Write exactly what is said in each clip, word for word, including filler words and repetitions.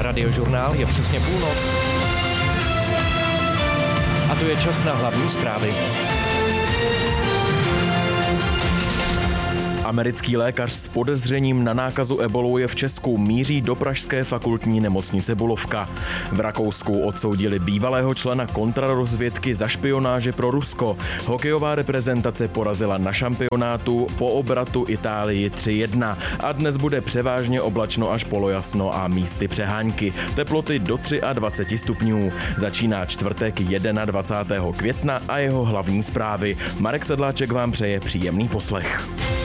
Radiožurnál, je přesně půlnoc. A tu je čas na hlavní zprávy. Americký lékař s podezřením na nákazu ebolou je v Česku, míří do pražské fakultní nemocnice Bulovka. V Rakousku odsoudili bývalého člena kontrarozvědky za špionáže pro Rusko. Hokejová reprezentace porazila na šampionátu po obratu Itálii tři jedna a dnes bude převážně oblačno až polojasno a místy přehánky. Teploty do dvacet tři stupňů. Začíná čtvrtek dvacátého prvního května a jeho hlavní zprávy. Marek Sedláček vám přeje příjemný poslech.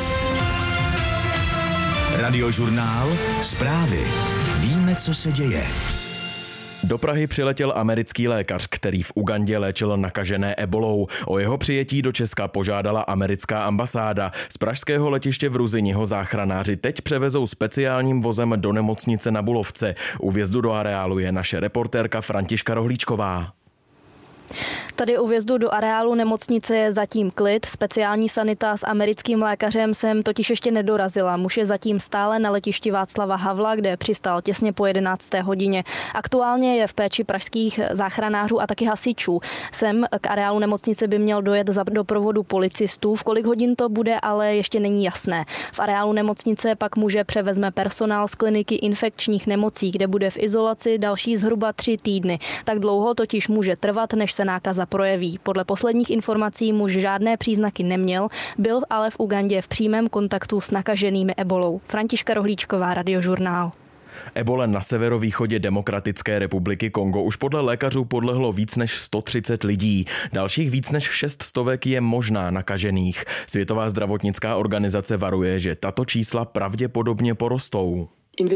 Radiožurnál, zprávy. Víme, co se děje. Do Prahy přiletěl americký lékař, který v Ugandě léčil nakažené ebolou. O jeho přijetí do Česka požádala americká ambasáda. Z pražského letiště v Ruzyni ho záchranáři teď převezou speciálním vozem do nemocnice na Bulovce. U vjezdu do areálu je naše reportérka Františka Rohlíčková. Tady u vjezdu do areálu nemocnice je zatím klid. Speciální sanita s americkým lékařem sem totiž ještě nedorazila. Muž je zatím stále na letišti Václava Havla, kde přistál těsně po jedenácté hodině. Aktuálně je v péči pražských záchranářů a taky hasičů. Sem k areálu nemocnice by měl dojet za doprovodu policistů. V kolik hodin to bude, ale ještě není jasné. V areálu nemocnice pak muže převezme personál z kliniky infekčních nemocí, kde bude v izolaci další zhruba tři týdny. Tak dlouho totiž může trvat, než se nákaza projeví. Podle posledních informací muž žádné příznaky neměl, byl ale v Ugandě v přímém kontaktu s nakaženými ebolou. Františka Rohlíčková, Radiožurnál. Ebole na severovýchodě Demokratické republiky Kongo už podle lékařů podlehlo víc než sto třicet lidí. Dalších víc než šest stovek je možná nakažených. Světová zdravotnická organizace varuje, že tato čísla pravděpodobně porostou.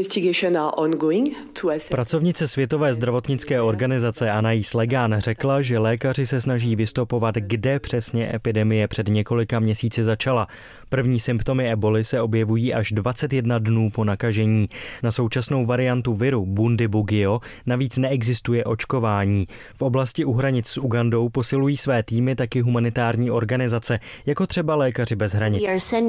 Pracovnice Světové zdravotnické organizace Anaïs Legan řekla, že lékaři se snaží vystopovat, kde přesně epidemie před několika měsíci začala. První symptomy eboly se objevují až dvacet jedna dnů po nakažení. Na současnou variantu viru Bundibugyo navíc neexistuje očkování. V oblasti u hranic s Ugandou posilují své týmy taky humanitární organizace, jako třeba Lékaři bez hranic.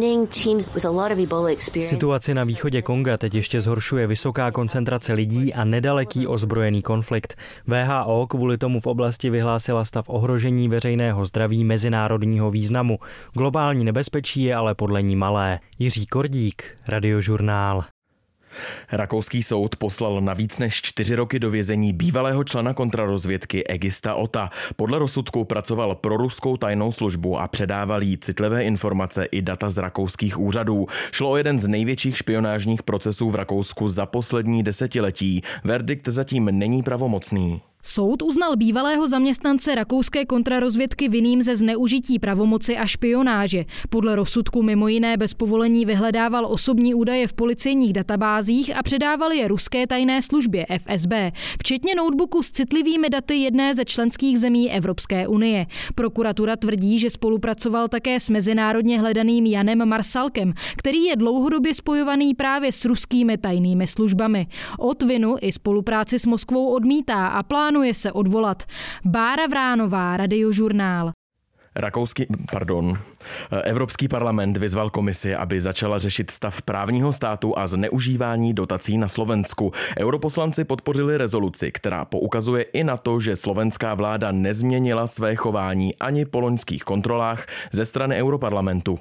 Situaci na východě Konga teď ještě zhoršuje vysoká koncentrace lidí a nedaleký ozbrojený konflikt. W H O kvůli tomu v oblasti vyhlásila stav ohrožení veřejného zdraví mezinárodního významu. Globální nebezpečí je ale podle ní malé. Jiří Kordík, Radiožurnál. Rakouský soud poslal na víc než čtyři roky do vězení bývalého člena kontrarozvědky Egista Ota. Podle rozsudku pracoval pro ruskou tajnou službu a předával jí citlivé informace i data z rakouských úřadů. Šlo o jeden z největších špionážních procesů v Rakousku za poslední desetiletí. Verdikt zatím není pravomocný. Soud uznal bývalého zaměstnance rakouské kontrarozvědky vinným ze zneužití pravomoci a špionáže. Podle rozsudku mimo jiné bez povolení vyhledával osobní údaje v policejních databázích a předával je ruské tajné službě F S B, včetně notebooku s citlivými daty jedné ze členských zemí Evropské unie. Prokuratura tvrdí, že spolupracoval také s mezinárodně hledaným Janem Marsalkem, který je dlouhodobě spojovaný právě s ruskými tajnými službami. Od vinu i spolupráci s Moskvou odmítá a plánuje Plánuje se odvolat. Bára Vránová, Radiožurnál. Rakouský, pardon, Evropský parlament vyzval komisi, aby začala řešit stav právního státu a zneužívání dotací na Slovensku. Europoslanci podpořili rezoluci, která poukazuje i na to, že slovenská vláda nezměnila své chování ani po loňských kontrolách ze strany Europarlamentu.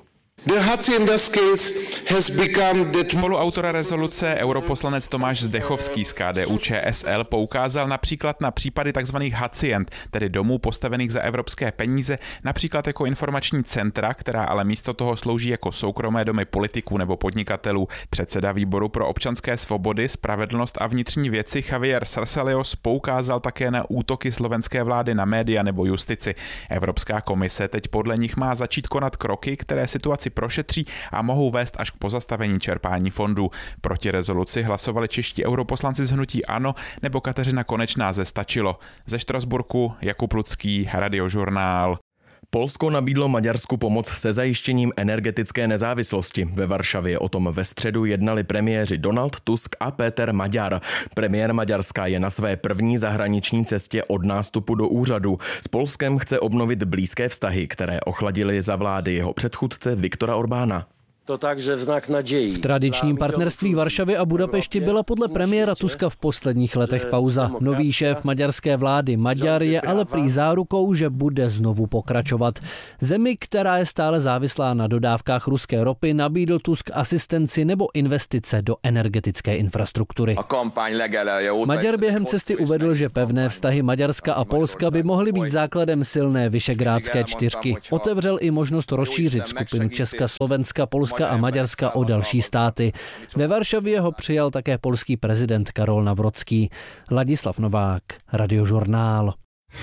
Spoluautor rezoluce europoslanec Tomáš Zdechovský z K D U Č S L poukázal například na případy tzv. hacient, tedy domů postavených za evropské peníze, například jako informační centra, která ale místo toho slouží jako soukromé domy politiků nebo podnikatelů. Předseda výboru pro občanské svobody, spravedlnost a vnitřní věci Javier Sarsalios poukázal také na útoky slovenské vlády na média nebo justici. Evropská komise teď podle nich má začít konat kroky, které situaci prošetří a mohou vést až k pozastavení čerpání fondů. Proti rezoluci hlasovali čeští europoslanci z hnutí ANO nebo Kateřina Konečná ze Stačilo. Ze Štrasburku Jakub Lucký, Radiožurnál. Polsko nabídlo Maďarsku pomoc se zajištěním energetické nezávislosti. Ve Varšavě o tom ve středu jednali premiéři Donald Tusk a Péter Maďar. Premiér Maďarska je na své první zahraniční cestě od nástupu do úřadu. S Polskem chce obnovit blízké vztahy, které ochladily za vlády jeho předchůdce Viktora Orbána. To takže znak naději. V tradičním partnerství Varšavy a Budapešti byla podle premiéra Tuska v posledních letech pauza. Nový šéf maďarské vlády Maďar je ale prý zárukou, že bude znovu pokračovat. Zemi, která je stále závislá na dodávkách ruské ropy, nabídl Tusk asistenci nebo investice do energetické infrastruktury. Maďar během cesty uvedl, že pevné vztahy Maďarska a Polska by mohly být základem silné visegrádské čtyřky. Otevřel i možnost rozšířit skupinu Česka, Slovenska, Polska a Maďarska o další státy. Ve Varšavě ho přijal také polský prezident Karol Nawrocki. Ladislav Novák, Radiožurnál.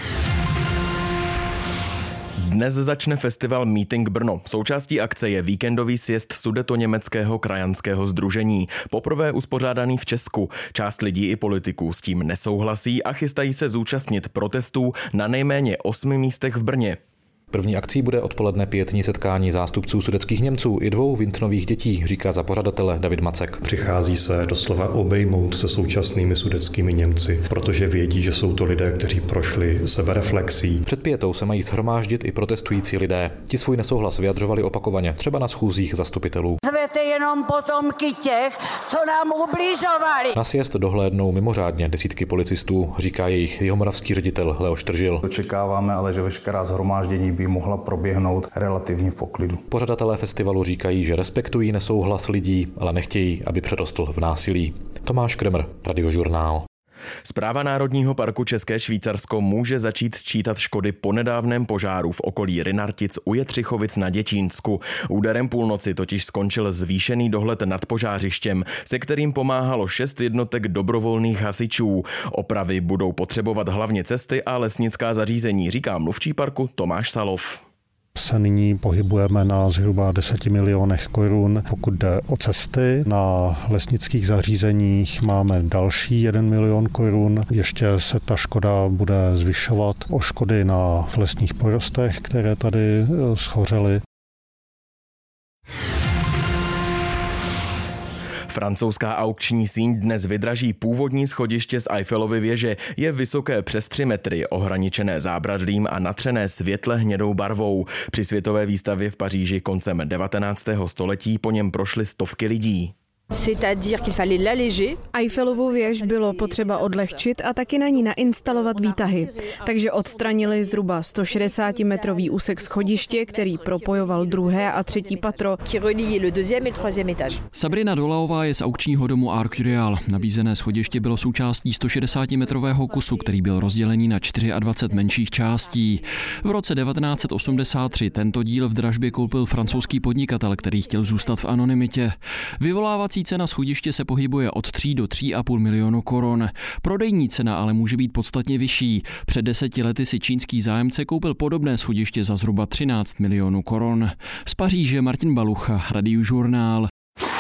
Dnes začne festival Meeting Brno. Součástí akce je víkendový sjezd Sudetoněmeckého krajanského sdružení. Poprvé uspořádaný v Česku. Část lidí i politiků s tím nesouhlasí a chystají se zúčastnit protestů na nejméně osmi místech v Brně. První akcí bude odpoledne pětní setkání zástupců sudetských Němců i dvou Wintonových dětí, říká za pořadatele David Macek. Přichází se doslova obejmout se současnými sudetskými Němci, protože vědí, že jsou to lidé, kteří prošli sebereflexí. Před pětou se mají shromáždit i protestující lidé. Ti svůj nesouhlas vyjadřovali opakovaně, třeba na schůzích zastupitelů. Zvete jenom potomky těch, co nám ubližovali. Na sjezd dohlédnou mimořádně desítky policistů, říká jejich jihomoravský ředitel Leoš Tržil. Očekáváme ale, že veškerá shromáždění by mohla proběhnout relativně v poklidu. Pořadatelé festivalu říkají, že respektují nesouhlas lidí, ale nechtějí, aby přerostl v násilí. Tomáš Kremr, Radiožurnál. Správa Národního parku České Švýcarsko může začít sčítat škody po nedávném požáru v okolí Rynartic u Jetřichovic na Děčínsku. Úderem půlnoci totiž skončil zvýšený dohled nad požářištěm, se kterým pomáhalo šest jednotek dobrovolných hasičů. Opravy budou potřebovat hlavně cesty a lesnická zařízení, říká mluvčí parku Tomáš Salov. Se nyní pohybujeme na zhruba deseti milionech korun. Pokud jde o cesty, na lesnických zařízeních máme další jeden milion korun. Ještě se ta škoda bude zvyšovat o škody na lesních porostech, které tady schořely. Francouzská aukční síň dnes vydraží původní schodiště z Eiffelovy věže. Je vysoké přes tři metry, ohraničené zábradlím a natřené světle hnědou barvou. Při světové výstavě v Paříži koncem devatenáctého století po něm prošly stovky lidí. Eiffelovu věž bylo potřeba odlehčit a taky na ní nainstalovat výtahy. Takže odstranili zhruba sto šedesátimetrový úsek schodiště, který propojoval druhé a třetí patro. Sabrina Dolaová je z aukčního domu Arcurial. Nabízené schodiště bylo součástí sto šedesátimetrového kusu, který byl rozdělený na dvacet čtyři menších částí. V roce devatenáct set osmdesát tři tento díl v dražbě koupil francouzský podnikatel, který chtěl zůstat v anonymitě. Vyvolávací cena schodiště se pohybuje od tří do tří a půl milionu korun. Prodejní cena ale může být podstatně vyšší. Před deseti lety si čínský zájemce koupil podobné schodiště za zhruba třináct milionů korun. Z Paříže Martin Balucha, Radiožurnál.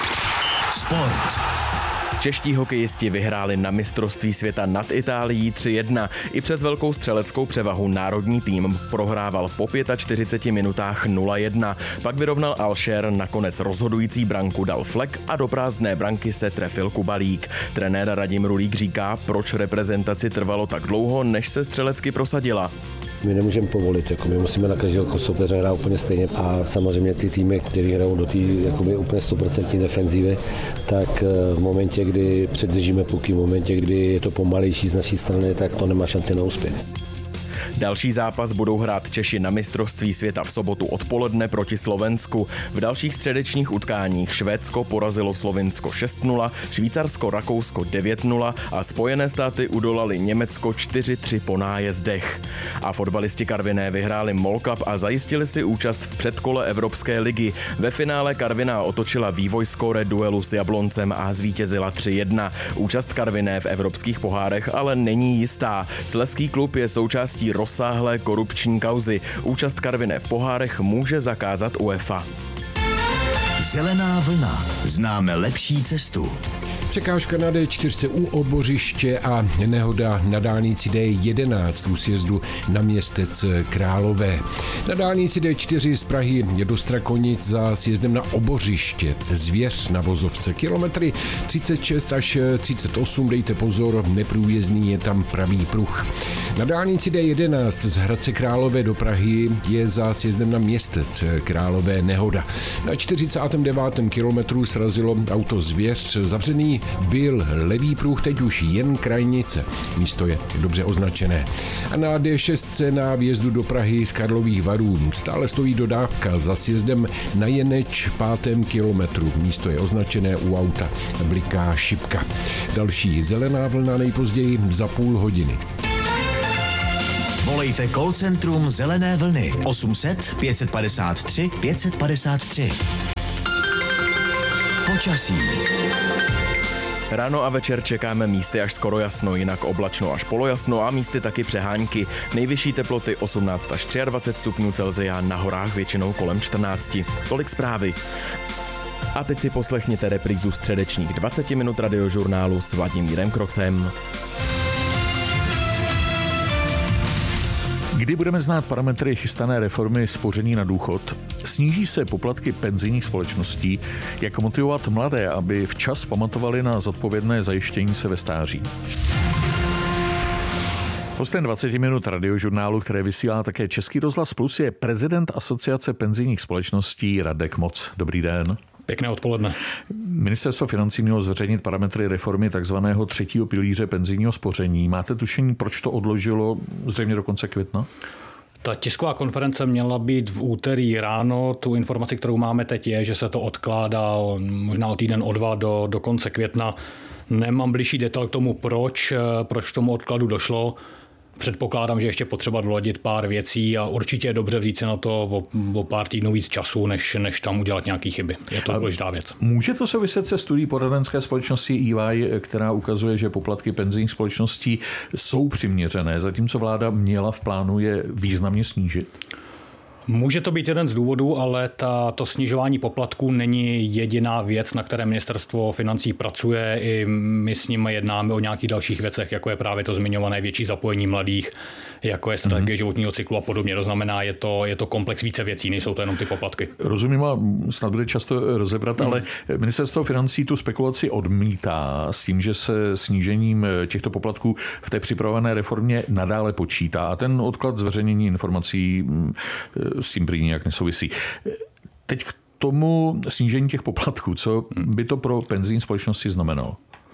Sport. Čeští hokejisti vyhráli na mistrovství světa nad Itálií tři jedna. I přes velkou střeleckou převahu národní tým prohrával po čtyřiceti pěti minutách nula jedna. Pak vyrovnal Alšer, nakonec rozhodující branku dal Flek a do prázdné branky se trefil Kubalík. Trenér Radim Rulík říká, proč reprezentaci trvalo tak dlouho, než se střelecky prosadila. My nemůžeme povolit, jako my musíme na každého soupeře hrát úplně stejně a samozřejmě ty týmy, které hrajou do té úplně sto procent defenzívy, tak v momentě, kdy předržíme puky, v momentě, kdy je to pomalejší z naší strany, tak to nemá šanci na úspěch. Další zápas budou hrát Češi na mistrovství světa v sobotu odpoledne proti Slovensku. V dalších středečních utkáních Švédsko porazilo Slovinsko šest nula, Švýcarsko Rakousko devět nula a Spojené státy udolali Německo čtyři tři po nájezdech. A fotbalisti Karviné vyhráli MOL Cup a zajistili si účast v předkole Evropské ligy. Ve finále Karviná otočila vývoj skóre duelu s Jabloncem a zvítězila tři jedna. Účast Karviné v evropských pohárech ale není jistá. Slezský klub je součástí rozsáhlé korupční kauzy. Účast Karviné v pohárech může zakázat UEFA. Zelená vlna. Známe lepší cestu. Překážka na D čtyři u Obořiště a nehoda na dálnici D jedenáct u sjezdu na Městec Králové. Na dálnici D čtyři z Prahy do Strakonic za sjezdem na Obořiště. Zvěř na vozovce. Kilometry třicet šest až třicet osm, dejte pozor, neprůjezdný je tam pravý pruh. Na dálnici D jedenáct z Hradce Králové do Prahy je za sjezdem na Městec Králové nehoda. Na čtyřicátém devátém kilometru srazilo auto Zvěř. Zavřený byl levý pruh, teď už jen krajnice. Místo je dobře označené. A na D šest na vjezdu do Prahy z Karlových Varů stále stojí dodávka za sjezdem na Jeneč pátém kilometru. Místo je označené, u auta bliká šipka. Další zelená vlna nejpozději za půl hodiny. Volejte call centrum Zelené vlny osm set pět padesát tři pět padesát tři. Počasí. Ráno a večer čekáme místy až skoro jasno, jinak oblačno až polojasno a místy taky přehánky. Nejvyšší teploty osmnáct až dvacet tři stupňů Celsia, na horách většinou kolem čtrnáct. Tolik zprávy. A teď si poslechněte reprízu středečních dvacet minut radiožurnálu s Vladimírem Krocem. Kdy budeme znát parametry chystané reformy spoření na důchod? Sníží se poplatky penzijních společností? Jak motivovat mladé, aby včas pamatovali na zodpovědné zajištění se ve stáří? Hostem dvacet minut radiožurnálu, které vysílá také Český rozhlas Plus, je prezident Asociace penzijních společností Radek Moc. Dobrý den. Pěkné odpoledne. Ministerstvo financí mělo zveřejnit parametry reformy takzvaného třetího pilíře penzijního spoření. Máte tušení, proč to odložilo zřejmě do konce května? Ta tisková konference měla být v úterý ráno. Tu informaci, kterou máme teď, je, že se to odkládá možná o týden, o dva do, do konce května. Nemám blížší detail k tomu, proč, proč tomu odkladu došlo. Předpokládám, že ještě potřeba doladit pár věcí a určitě je dobře vzít se na to o, o pár týdnů víc času, než, než tam udělat nějaké chyby. Je to důležitá věc. Může to souviset se studií poradenské společnosti E Y, která ukazuje, že poplatky penzijních společností jsou přiměřené, zatímco vláda měla v plánu je významně snížit? Může to být jeden z důvodů, ale ta, to snižování poplatků není jediná věc, na které ministerstvo financí pracuje. I my s nimi jednáme o nějakých dalších věcech, jako je právě to zmiňované větší zapojení mladých, jako je strategie mm-hmm. životního cyklu a podobně. To znamená, je to, je to komplex více věcí, nejsou to jenom ty poplatky. Rozumím a snad bude často rozebrat, mm. ale ministerstvo financí tu spekulaci odmítá s tím, že se snížením těchto poplatků v té připravované reformě nadále počítá a ten odklad zveřejnění informací s tím prý nějak nesouvisí. Teď k tomu snížení těch poplatků, co by to pro penzijní společnosti znamenalo?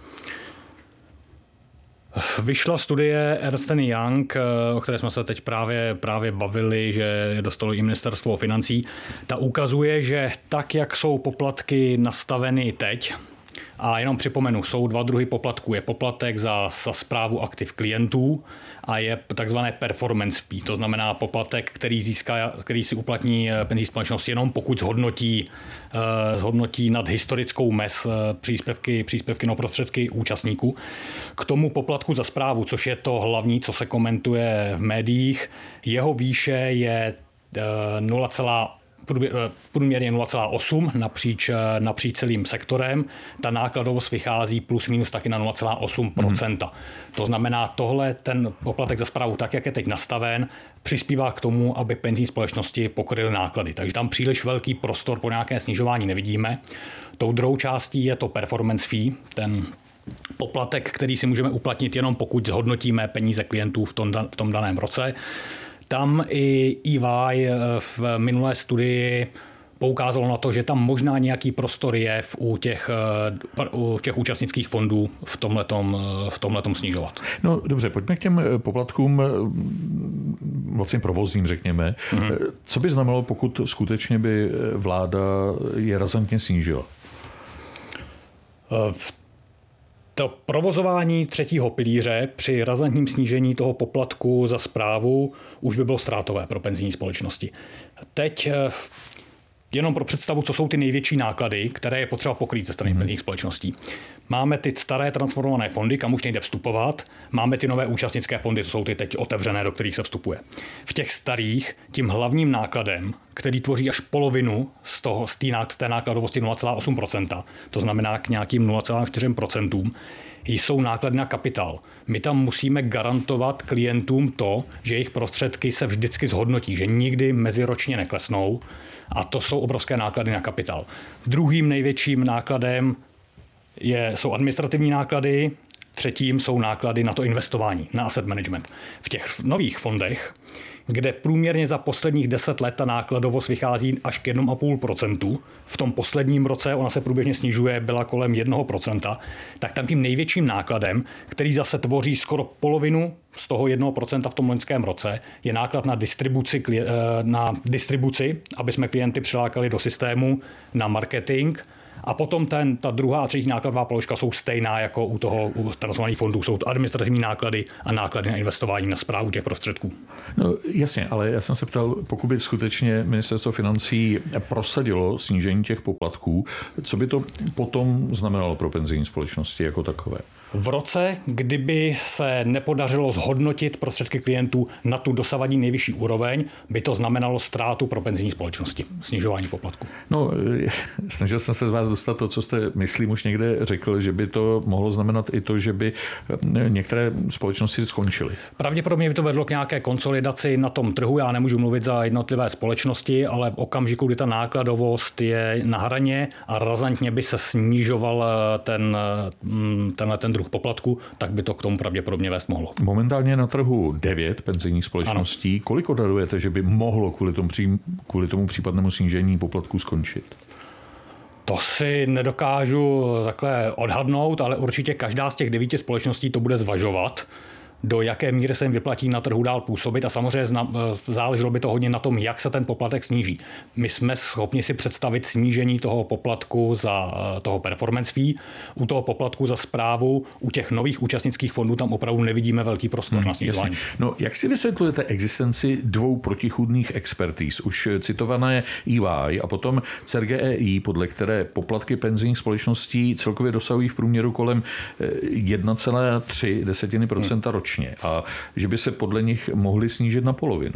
Vyšla studie Ernst and Young, o které jsme se teď právě, právě bavili, že dostalo i ministerstvo financí. Ta ukazuje, že tak, jak jsou poplatky nastaveny teď, a jenom připomenu, jsou dva druhy poplatků. Je poplatek za, za správu aktiv klientů a je takzvané performance fee, to znamená poplatek, který získá, který si uplatní penzijní společnost jenom pokud zhodnotí, uh, zhodnotí nad historickou mez uh, příspěvky, příspěvky na prostředky účastníků. K tomu poplatku za správu, což je to hlavní, co se komentuje v médiích, jeho výše je uh, nula celá průměrně nula celá osm napříč, napříč celým sektorem. Ta nákladovost vychází plus minus taky na nula celá osm procenta. Mm. To znamená, tohle, ten poplatek za správu, tak jak je teď nastaven, přispívá k tomu, aby penzijní společnosti pokryly náklady. Takže tam příliš velký prostor po nějaké snižování nevidíme. Tou druhou částí je to performance fee, ten poplatek, který si můžeme uplatnit jenom pokud zhodnotíme peníze klientů v tom, v tom daném roce. Tam i E Y v minulé studii poukázalo na to, že tam možná nějaký prostor je u těch, u těch účastnických fondů v tomhletom, v tomhletom snižovat. No dobře, pojďme k těm poplatkům vlastně provozním, řekněme. Mm-hmm. Co by znamenalo, pokud skutečně by vláda je razantně snížila? V To provozování třetího pilíře při razantním snížení toho poplatku za správu už by bylo ztrátové pro penzijní společnosti. Teď Jenom pro představu, co jsou ty největší náklady, které je potřeba pokrýt ze strany hmm. penzijních společností. Máme ty staré transformované fondy, kam už nejde vstupovat. Máme ty nové účastnické fondy, to jsou ty teď otevřené, do kterých se vstupuje. V těch starých tím hlavním nákladem, který tvoří až polovinu z, toho, z, té, z té nákladovosti nula celá osm procenta, to znamená k nějakým nula celá čtyři procenta, jsou náklady na kapitál. My tam musíme garantovat klientům to, že jejich prostředky se vždycky zhodnotí, že nikdy meziročně neklesnou, a to jsou obrovské náklady na kapitál. Druhým největším nákladem je, jsou administrativní náklady, třetím jsou náklady na to investování, na asset management. V těch nových fondech, kde průměrně za posledních deset let ta nákladovost vychází až k jedna celá pět procenta, v tom posledním roce ona se průběžně snižuje, byla kolem jednoho procenta, tak tam tím největším nákladem, který zase tvoří skoro polovinu z toho jednoho procenta v tom loňském roce, je náklad na distribuci, na distribuci, aby jsme klienty přilákali do systému, na marketing. A potom ten, ta druhá a třetí nákladová položka jsou stejná jako u toho u transformovaných fondů. Jsou to administrativní náklady a náklady na investování, na správu těch prostředků. No jasně, ale já jsem se ptal, pokud by skutečně ministerstvo financí prosadilo snížení těch poplatků, co by to potom znamenalo pro penzijní společnosti jako takové? V roce, kdyby se nepodařilo zhodnotit prostředky klientů na tu dosavadní nejvyšší úroveň, by to znamenalo ztrátu pro penzijní společnosti, snižování poplatků. No, snažil jsem se z vás dostat to, co jste, myslím, už někde řekl, že by to mohlo znamenat i to, že by některé společnosti skončily. Pravděpodobně by to vedlo k nějaké konsolidaci na tom trhu. Já nemůžu mluvit za jednotlivé společnosti, ale v okamžiku, kdy ta nákladovost je na hraně a razantně by se snižoval ten, tenhle ten druh poplatku, tak by to k tomu pravděpodobně vést mohlo. Momentálně na trhu devět penzijních společností. Ano. Kolik odhadujete, že by mohlo kvůli tomu, kvůli tomu případnému snížení poplatku skončit? To si nedokážu takhle odhadnout, ale určitě každá z těch devíti společností to bude zvažovat, do jaké míry se jim vyplatí na trhu dál působit a samozřejmě záleželo by to hodně na tom, jak se ten poplatek sníží. My jsme schopni si představit snížení toho poplatku za toho performance fee. U toho poplatku za správu, u těch nových účastnických fondů tam opravdu nevidíme velký prostor hmm, na snižování. No, jak si vysvětlujete existenci dvou protichůdných expertíz, už citované E Y a potom C E R G E I, podle které poplatky penzijních společností celkově dosahují v průměru kolem jedna celá tři procenta hmm. ročně a že by se podle nich mohly snížit na polovinu?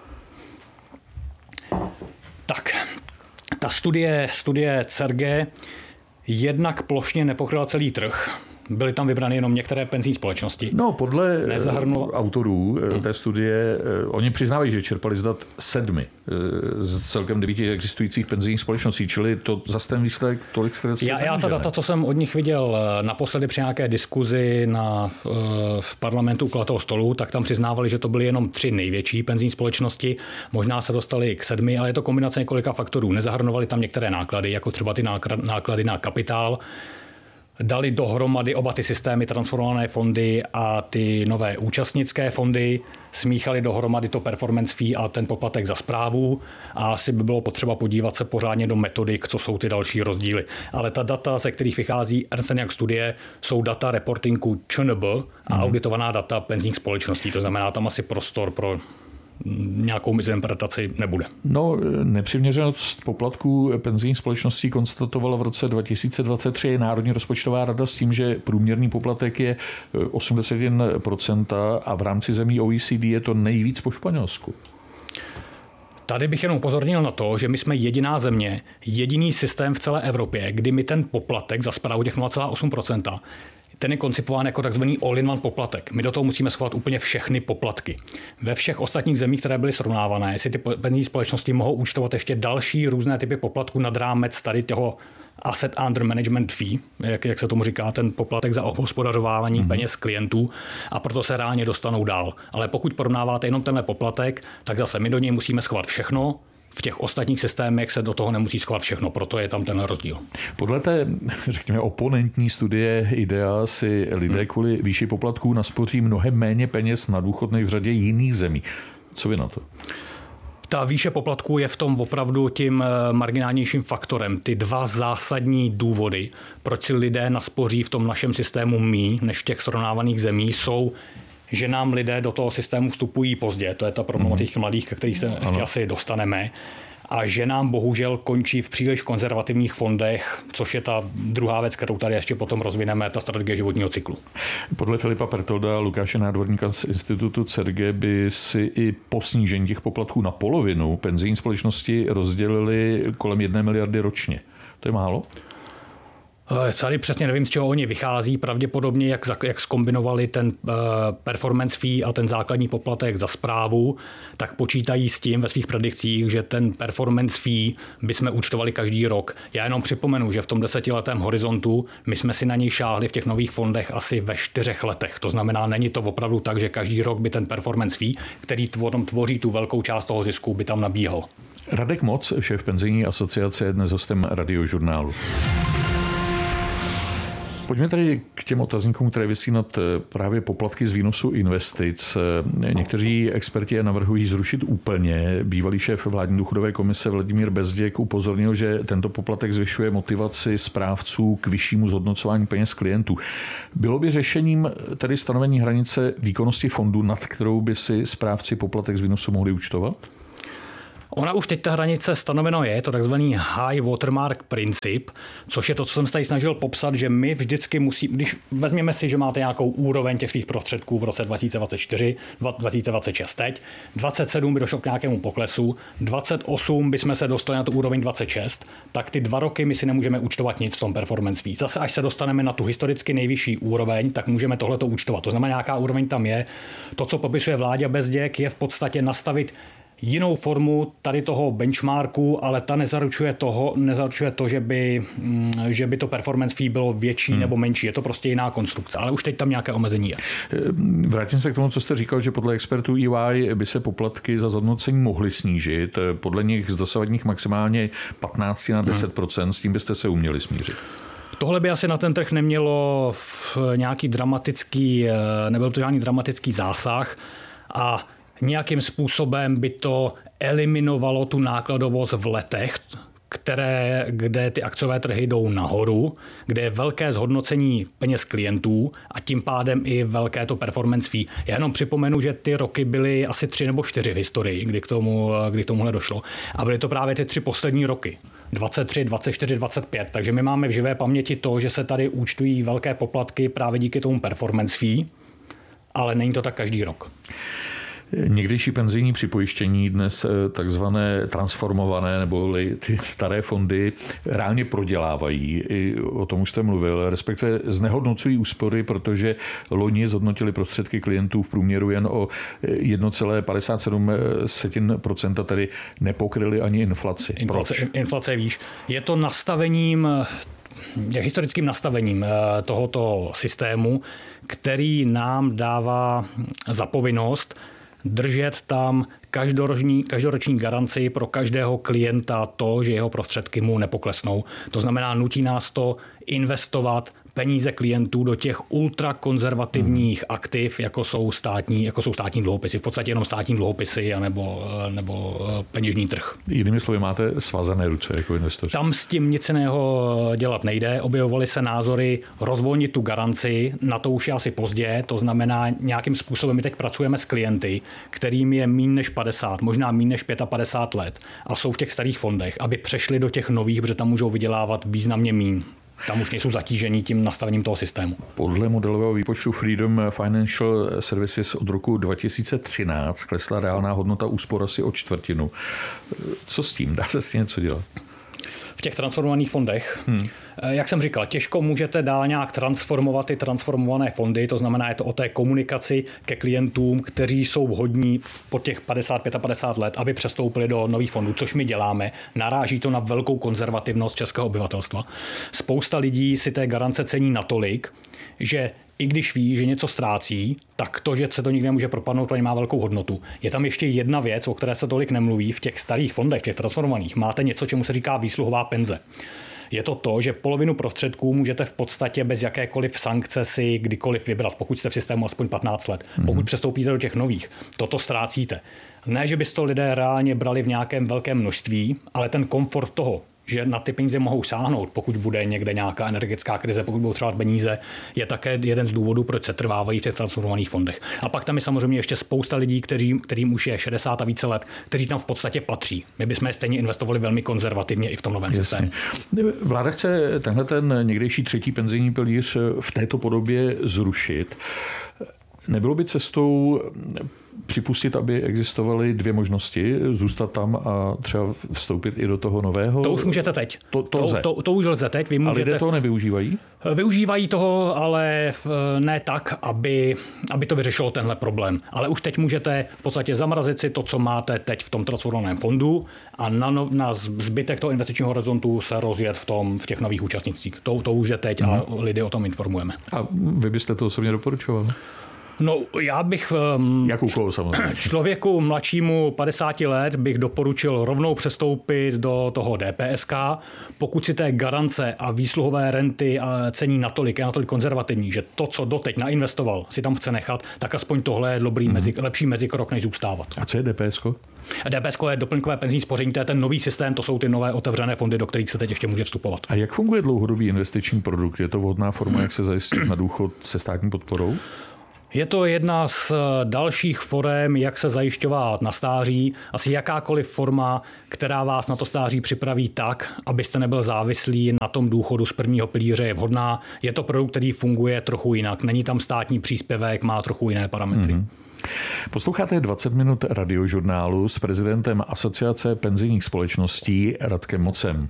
Tak, ta studie, studie C E R G jednak plošně nepokryla celý trh. Byly tam vybrány jenom některé penzijní společnosti. No, podle Nezahrnul... autorů té studie, oni přiznávají, že čerpali z dat sedmi z celkem devíti existujících penzijních společností, čili to zase ten výsledek tolik se Já, já ta data, co jsem od nich viděl naposledy při nějaké diskuzi na, v, v parlamentu u kulatého stolu, tak tam přiznávali, že to byly jenom tři největší penzijní společnosti, možná se dostali k sedmi, ale je to kombinace několika faktorů. Nezahrnovali tam některé náklady, jako třeba ty náklady na kapitál, dali dohromady oba ty systémy, transformované fondy a ty nové účastnické fondy, smíchali dohromady to performance fee a ten poplatek za správu a asi by bylo potřeba podívat se pořádně do metodik, co jsou ty další rozdíly. Ale ta data, ze kterých vychází Ernst and Young studie, jsou data reportingu Č N B a auditovaná data penzijních společností. To znamená, tam asi prostor pro nějakou mizinterpretaci nebude. No, nepřiměřenost poplatků penzijních společností konstatovala v roce dva tisíce dvacet tři Národní rozpočtová rada s tím, že průměrný poplatek je osmdesát jedna procent a v rámci zemí O E C D je to nejvíc po Španělsku. Tady bych jenom upozornil na to, že my jsme jediná země, jediný systém v celé Evropě, kdy my ten poplatek za správu těch nula celá osm procenta ten je koncipován jako takzvaný all-in-one poplatek. My do toho musíme schovat úplně všechny poplatky. Ve všech ostatních zemích, které byly srovnávané, si ty penzijní společnosti mohou účtovat ještě další různé typy poplatků nad rámec tady toho asset under management fee, jak, jak se tomu říká, ten poplatek za obhospodařování mm-hmm. peněz klientů a proto se reálně dostanou dál. Ale pokud porovnáváte jenom tenhle poplatek, tak zase my do něj musíme schovat všechno. V těch ostatních systémech se do toho nemusí schovat všechno, proto je tam ten rozdíl. Podle té, řekněme, oponentní studie IDEA si lidé hmm. kvůli výši poplatků naspoří mnohem méně peněz na důchod než v řadě jiných zemí. Co vy na to? Ta výše poplatků je v tom opravdu tím marginálnějším faktorem. Ty dva zásadní důvody, proč si lidé naspoří v tom našem systému míň než v těch srovnávaných zemí, jsou, že nám lidé do toho systému vstupují pozdě. To je ta problematika těch mladých, ke kterých se ještě asi dostaneme. a že nám bohužel končí v příliš konzervativních fondech, což je ta druhá věc, kterou tady ještě potom rozvineme, ta strategie životního cyklu. Podle Filipa Pertolda a Lukáše Nádvorníka z institutu C E R G by si i po snížení těch poplatků na polovinu penzijní společnosti rozdělili kolem jedné miliardy ročně. To je málo? Tady přesně nevím, z čeho oni vychází. Pravděpodobně, jak, jak zkombinovali ten performance fee a ten základní poplatek za správu, tak počítají s tím ve svých predikcích, že ten performance fee bychom účtovali každý rok. Já jenom připomenu, že v tom desetiletém horizontu my jsme si na něj šáhli v těch nových fondech asi ve čtyřech letech. To znamená, není to opravdu tak, že každý rok by ten performance fee, který tvoří tu velkou část toho zisku, by tam nabíhal. Radek Moc, šéf penzijní asociace, je dnes hostem Radiožurnálu. Pojďme tady k těm otazníkům, které visí nad právě poplatky z výnosu investic. Někteří experti je navrhují zrušit úplně. Bývalý šéf vládní důchodové komise Vladimír Bezděk upozornil, že tento poplatek zvyšuje motivaci správců k vyššímu zhodnocování peněz klientů. Bylo by řešením tedy stanovení hranice výkonnosti fondu, nad kterou by si správci poplatek z výnosu mohli účtovat? Ona už teď ta hranice stanoveno je, to takzvaný high watermark princip, což je to, co jsem se tady snažil popsat, že my vždycky musí, když vezměme si, že máte nějakou úroveň těch svých prostředků v roce dva tisíce dvacet čtyři, dva tisíce dvacet šest teď, dvacet sedm by došlo k nějakému poklesu, dvacet osm bychom se dostali na tu úroveň dvacet šest, tak ty dva roky my si nemůžeme účtovat nic v tom performance fee. Zase až se dostaneme na tu historicky nejvyšší úroveň, tak můžeme tohleto účtovat. To znamená, nějaká úroveň tam je. To, co popisuje Vláďa Bezděk, je v podstatě nastavit jinou formu tady toho benchmarku, ale ta nezaručuje, toho, nezaručuje to, že by, že by to performance fee bylo větší hmm. nebo menší. Je to prostě jiná konstrukce, ale už teď tam nějaké omezení je. Vrátím se k tomu, co jste říkal, že podle expertů E Y by se poplatky za zhodnocení mohly snížit. Podle nich z dosavadních maximálně patnáct na deset procent. Hmm. S tím byste se uměli smířit. Tohle by asi na ten trh nemělo v nějaký dramatický, nebyl to žádný dramatický zásah a nějakým způsobem by to eliminovalo tu nákladovost v letech, které, kde ty akciové trhy jdou nahoru, kde je velké zhodnocení peněz klientů a tím pádem i velké to performance fee. Já jenom připomenu, že ty roky byly asi tři nebo čtyři v historii, kdy k tomu, kdy k tomuhle došlo. A byly to právě ty tři poslední roky. dvacet tři, dvacet čtyři, dvacet pět. Takže my máme v živé paměti to, že se tady účtují velké poplatky právě díky tomu performance fee, ale není to tak každý rok. Někdejší penzijní připojištění, dnes takzvané transformované nebo ty staré fondy reálně prodělávají. I o tom už jste mluvil, respektive znehodnocují úspory, protože loni zhodnotili prostředky klientů v průměru jen o jedna celá padesát sedm procenta, tedy nepokryli ani inflaci. Inflace, Proč? Inflace výš. Je to nastavením historickým nastavením tohoto systému, který nám dává za povinnost držet tam každoroční, každoroční garanci pro každého klienta to, že jeho prostředky mu nepoklesnou. To znamená, nutí nás to investovat peníze klientů do těch ultrakonzervativních hmm. aktiv, jako jsou státní, jako jsou státní dluhopisy, v podstatě jenom státní dluhopisy anebo, nebo peněžní trh. Jinými slovy, máte svázané ruce jako investoři. Tam s tím nic jiného dělat nejde. Objevovaly se názory rozvolnit tu garanci, na to už je asi pozdě, to znamená nějakým způsobem my teď pracujeme s klienty, kterým je míň než padesát, možná míň než padesát pět let a jsou v těch starých fondech, aby přešli do těch nových, protože tam můžou vydělávat významně míň. Tam už nejsou zatížení tím nastavením toho systému. Podle modelového výpočtu Freedom Financial Services od roku dva tisíce třináct klesla reálná hodnota úspor asi o čtvrtinu. Co s tím? Dá se s tím něco dělat? V těch transformovaných fondech, hmm. jak jsem říkal, těžko můžete dál nějak transformovat ty transformované fondy, to znamená, je to o té komunikaci ke klientům, kteří jsou vhodní po těch padesát pět a padesát let, aby přestoupili do nových fondů, což my děláme. Naráží to na velkou konzervativnost českého obyvatelstva. Spousta lidí si té garance cení natolik, že i když ví, že něco ztrácí, tak to, že se to nikdy nemůže propadnout, to má velkou hodnotu. Je tam ještě jedna věc, o které se tolik nemluví. V těch starých fondech, těch transformovaných, máte něco, čemu se říká výsluhová penze. Je to to, že polovinu prostředků můžete v podstatě bez jakékoliv sankce si kdykoliv vybrat, pokud jste v systému aspoň patnáct let. Pokud přestoupíte do těch nových, toto ztrácíte. Ne, že byste to lidé reálně brali v nějakém velkém množství, ale ten komfort toho, že na ty peníze mohou sáhnout, pokud bude někde nějaká energetická krize, pokud budou třeba peníze, je také jeden z důvodů, proč se trvávají v těch transformovaných fondech. A pak tam je samozřejmě ještě spousta lidí, kteří, kterým už je šedesát a více let, kteří tam v podstatě patří. My bychom je stejně investovali velmi konzervativně i v tom novém systému. Vláda chce tenhle ten někdejší třetí penzijní pilíř v této podobě zrušit. Nebylo by cestou připustit, aby existovaly dvě možnosti, zůstat tam a třeba vstoupit i do toho nového? To už můžete teď. To, to, to, to, to už lze teď. Vy můžete... A lidé toho nevyužívají? Využívají toho, ale ne tak, aby, aby to vyřešilo tenhle problém. Ale už teď můžete v podstatě zamrazit si to, co máte teď v tom transformovaném fondu a na, no, na zbytek toho investičního horizontu se rozjet v, tom, v těch nových účastnicích. To, to už je teď mm. a lidi o tom informujeme. A vy byste to osobně doporučoval? No, já bych um, Jak úkol, samozřejmě. člověku mladšímu padesáti let bych doporučil rovnou přestoupit do toho D P S K, pokud si té garance a výsluhové renty a cení natolik, je natolik konzervativní, že to, co doteď nainvestoval, si tam chce nechat, tak aspoň tohle je dobrý mm. mezi, lepší mezikrok, než zůstávat. A co je D P S ko? D P S ko je doplňkové penzijní spoření, to je ten nový systém, to jsou ty nové otevřené fondy, do kterých se teď ještě může vstupovat. A jak funguje dlouhodobý investiční produkt? Je to vhodná forma, jak se zajistit na důchod se státní podporou? Je to jedna z dalších forem, jak se zajišťovat na stáří. Asi jakákoliv forma, která vás na to stáří připraví tak, abyste nebyl závislí na tom důchodu z prvního pilíře, je vhodná. Je to produkt, který funguje trochu jinak. Není tam státní příspěvek, má trochu jiné parametry. Mm-hmm. Posloucháte dvacet minut radiožurnálu s prezidentem Asociace penzijních společností Radkem Mocem.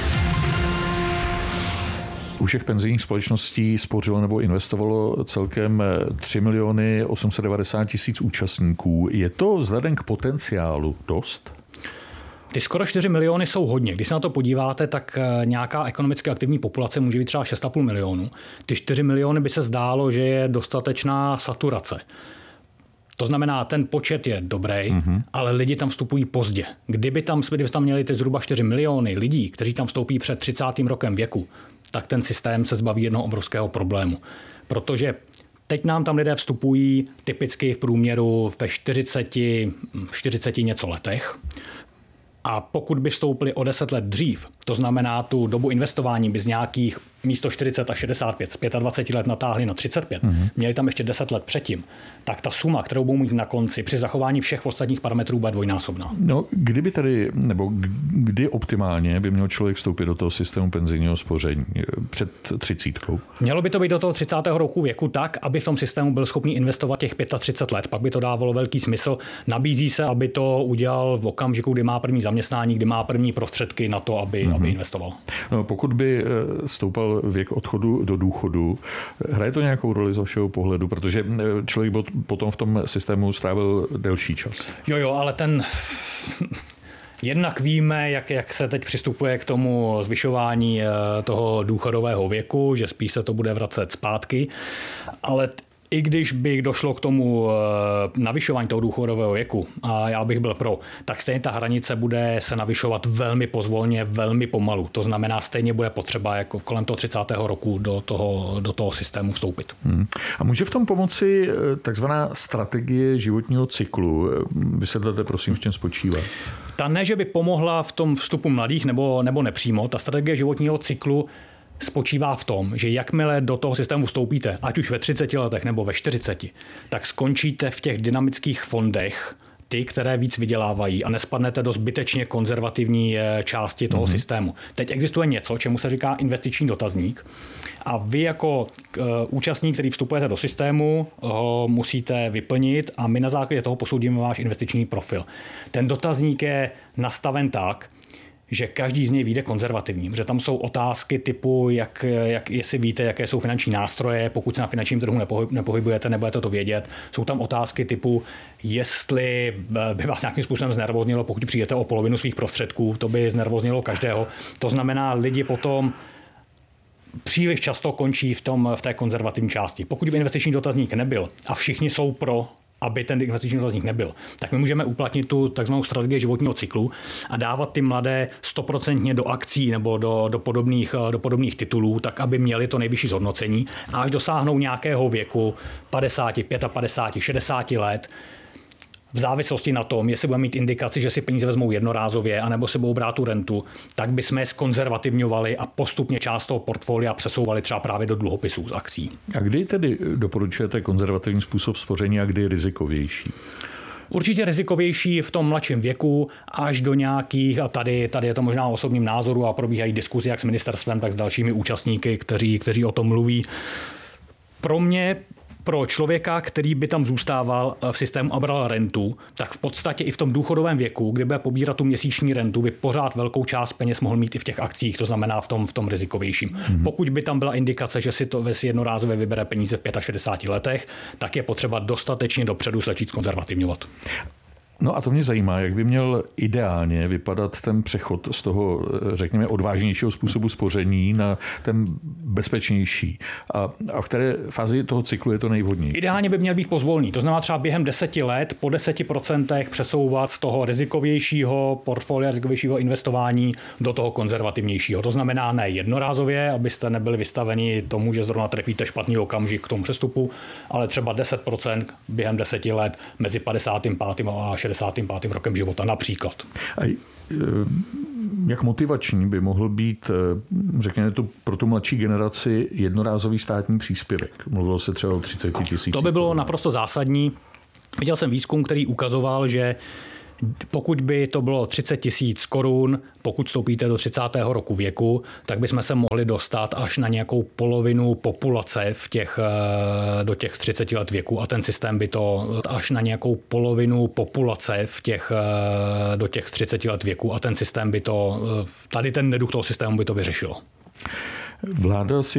U všech penzijních společností spořilo nebo investovalo celkem tři miliony osm set devadesát tisíc účastníků. Je to vzhledem k potenciálu dost? Ty skoro čtyři miliony jsou hodně. Když se na to podíváte, tak nějaká ekonomicky aktivní populace může být třeba šest a půl milionu. Ty čtyři miliony by se zdálo, že je dostatečná saturace. To znamená, ten počet je dobrý, mm-hmm. ale lidi tam vstupují pozdě. Kdyby tam, kdyby tam měli ty zhruba čtyři miliony lidí, kteří tam vstoupí před třicátým rokem věku, tak ten systém se zbaví jednoho obrovského problému. Protože teď nám tam lidé vstupují typicky v průměru ve čtyřiceti, čtyřiceti něco letech. A pokud by vstoupili o deset let dřív, to znamená tu dobu investování by z nějakých místo čtyřicet a šedesát pět, z dvacet pět let natáhli na třicet pět, mm-hmm. měli tam ještě deset let předtím, tak ta suma, kterou budou mít na konci při zachování všech ostatních parametrů, bude dvojnásobná. No, kdyby tady, nebo kdy optimálně by měl člověk vstoupit do toho systému penzijního spoření? Před třicítkou? Mělo by to být do toho třicátého roku věku tak, aby v tom systému byl schopný investovat těch třicet pět let, pak by to dávalo velký smysl. Nabízí se, aby to udělal v okamžiku, kdy má první zaměstnání, kdy má první prostředky na to, aby, mm-hmm. aby investoval. No, pokud by stoupal věk odchodu do důchodu, hraje to nějakou roli z vašeho pohledu, protože člověk potom v tom systému strávil delší čas. Jo, jo, ale ten... Jednak víme, jak, jak se teď přistupuje k tomu zvyšování toho důchodového věku, že spíš se to bude vracet zpátky, ale i když by došlo k tomu navyšování toho důchodového věku, a já bych byl pro, tak stejně ta hranice bude se navyšovat velmi pozvolně, velmi pomalu. To znamená, stejně bude potřeba jako kolem toho třicátého roku do toho, do toho systému vstoupit. Hmm. A může v tom pomoci takzvaná strategie životního cyklu? Vysvětlete, prosím, v čem spočívá. Ta ne, že by pomohla v tom vstupu mladých nebo, nebo nepřímo. Ta strategie životního cyklu spočívá v tom, že jakmile do toho systému vstoupíte, ať už ve třiceti letech nebo ve čtyřiceti, tak skončíte v těch dynamických fondech, ty, které víc vydělávají a nespadnete do zbytečně konzervativní části toho mm-hmm. systému. Teď existuje něco, čemu se říká investiční dotazník a vy jako uh, účastník, který vstupujete do systému, ho musíte vyplnit a my na základě toho posoudíme váš investiční profil. Ten dotazník je nastaven tak, že každý z něj vyjde konzervativní, protože tam jsou otázky typu, jak, jak, jestli víte, jaké jsou finanční nástroje, pokud se na finančním trhu nepohyb, nepohybujete, nebudete to vědět. Jsou tam otázky typu, jestli by vás nějakým způsobem znervoznilo, pokud přijdete o polovinu svých prostředků, to by znervoznilo každého. To znamená, lidi potom příliš často končí v, tom, v té konzervativní části. Pokud by investiční dotazník nebyl a všichni jsou pro, aby ten investiční dotazník nebyl, tak my můžeme uplatnit tu takzvanou strategii životního cyklu a dávat ty mladé stoprocentně do akcí nebo do, do, podobných, do podobných titulů, tak aby měli to nejvyšší zhodnocení a až dosáhnou nějakého věku padesát, padesát pět, šedesát let, v závislosti na tom, jestli budeme mít indikaci, že si peníze vezmou jednorázově, anebo si budou brát tu rentu, tak bychom je skonzervativňovali a postupně část toho portfolia přesouvali třeba právě do dluhopisů z akcí. A kdy tedy doporučujete konzervativní způsob spoření a kdy je rizikovější? Určitě rizikovější v tom mladším věku až do nějakých, a tady, tady je to možná o osobním názoru a probíhají diskuzi jak s ministerstvem, tak s dalšími účastníky, kteří, kteří o tom mluví. Pro mě, pro člověka, který by tam zůstával v systému a bral rentu, tak v podstatě i v tom důchodovém věku, kdy bude pobírat tu měsíční rentu, by pořád velkou část peněz mohl mít i v těch akcích, to znamená v tom, v tom rizikovějším. Mm-hmm. Pokud by tam byla indikace, že si to ve jednorázově vybere peníze v šedesáti pěti letech, tak je potřeba dostatečně dopředu začít konzervativňovat. No a to mě zajímá, jak by měl ideálně vypadat ten přechod z toho, řekněme, odvážnějšího způsobu spoření na ten bezpečnější. A, a v které fázi toho cyklu je to nejvhodnější? Ideálně by měl být pozvolný. To znamená třeba během deseti let po deseti procentech přesouvat z toho rizikovějšího portfolia, rizikovějšího investování do toho konzervativnějšího. To znamená ne jednorázově, abyste nebyli vystaveni tomu, že zrovna trefíte špatný okamžik k tomu přestupu, ale třeba deset procent během deseti let mezi padesátým pátým a šedesátým pátým rokem života například. A jak motivační by mohl být, řekněme to, pro tu mladší generaci jednorázový státní příspěvek? Mluvilo se třeba o třicet tisíc. To by bylo naprosto zásadní. Viděl jsem výzkum, který ukazoval, že pokud by to bylo třicet tisíc korun, pokud vstoupíte do třicátého roku věku, tak bychom se mohli dostat až na nějakou polovinu populace v těch, do těch třiceti let věku a ten systém by to až na nějakou polovinu populace v těch, do těch třiceti let věku a ten systém by to, tady ten neduch toho systému by to vyřešilo. Vláda si